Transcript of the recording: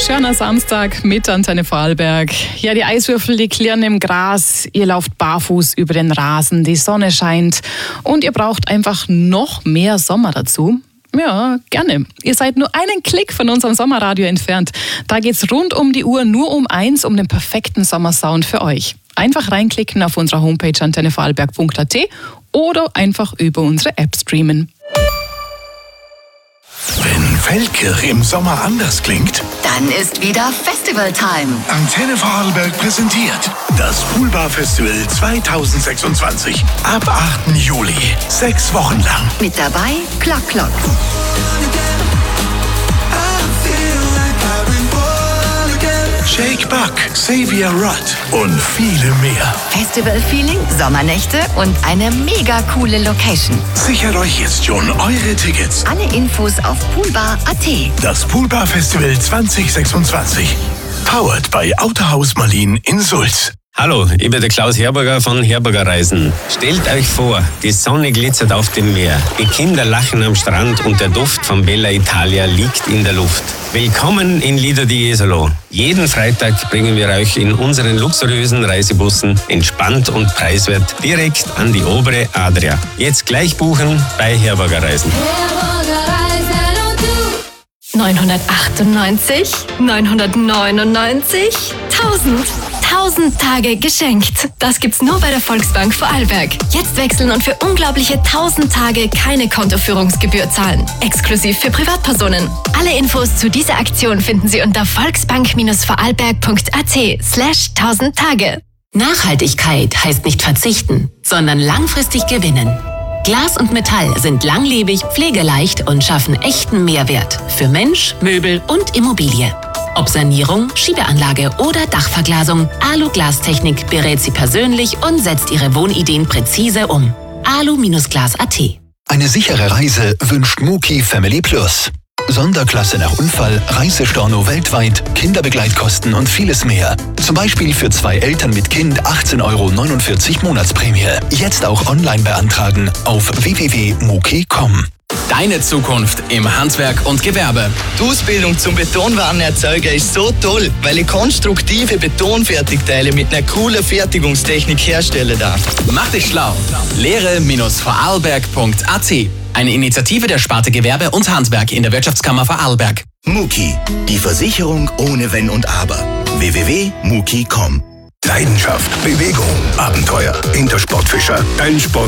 schöner Samstag mit Antenne Vorarlberg. Ja, die Eiswürfel, die klirren im Gras. Ihr lauft barfuß über den Rasen, die Sonne scheint und ihr braucht einfach noch mehr Sommer dazu. Ja, gerne. Ihr seid nur einen Klick von unserem Sommerradio entfernt. Da geht's rund um die Uhr nur um eins, um den perfekten Sommersound für euch. Einfach reinklicken auf unserer Homepage antennevorarlberg.at oder einfach über unsere App streamen. Wenn Feldkirch im Sommer anders klingt, dann ist wieder Festival-Time. Antenne Vorarlberg präsentiert das Poolbar-Festival 2026. Ab 8. Juli. 6 Wochen lang. Mit dabei Klock Klock. Jake Buck, Xavier Rudd und viele mehr. Festival-Feeling, Sommernächte und eine mega coole Location. Sichert euch jetzt schon eure Tickets. Alle Infos auf poolbar.at. Das Poolbar-Festival 2026. Powered by Autohaus Marlin in Sulz. Hallo, ich bin der Klaus Herberger von Herberger Reisen. Stellt euch vor, die Sonne glitzert auf dem Meer, die Kinder lachen am Strand und der Duft von Bella Italia liegt in der Luft. Willkommen in Lido di Jesolo. Jeden Freitag bringen wir euch in unseren luxuriösen Reisebussen entspannt und preiswert direkt an die obere Adria. Jetzt gleich buchen bei Herberger Reisen. 998, 999, 1000. 1000 Tage geschenkt. Das gibt's nur bei der Volksbank Vorarlberg. Jetzt wechseln und für unglaubliche 1000 Tage keine Kontoführungsgebühr zahlen. Exklusiv für Privatpersonen. Alle Infos zu dieser Aktion finden Sie unter volksbank-vorarlberg.at/1000 Tage. Nachhaltigkeit heißt nicht verzichten, sondern langfristig gewinnen. Glas und Metall sind langlebig, pflegeleicht und schaffen echten Mehrwert für Mensch, Möbel und Immobilie. Ob Sanierung, Schiebeanlage oder Dachverglasung, Alu-Glastechnik berät Sie persönlich und setzt Ihre Wohnideen präzise um. alu-glas.at. Eine sichere Reise wünscht Muki Family Plus. Sonderklasse nach Unfall, Reisestorno weltweit, Kinderbegleitkosten und vieles mehr. Zum Beispiel für 2 Eltern mit Kind 18,49 € Monatsprämie. Jetzt auch online beantragen auf www.muki.com. Deine Zukunft im Handwerk und Gewerbe. Die Ausbildung zum Betonwarenerzeuger ist so toll, weil ich konstruktive Betonfertigteile mit einer coolen Fertigungstechnik herstellen darf. Mach dich schlau. Lehre-vorarlberg.at. Eine Initiative der Sparte Gewerbe und Handwerk in der Wirtschaftskammer Vorarlberg. Muki, die Versicherung ohne Wenn und Aber. www.muki.com. Leidenschaft, Bewegung, Abenteuer, Intersportfischer, dein Sport.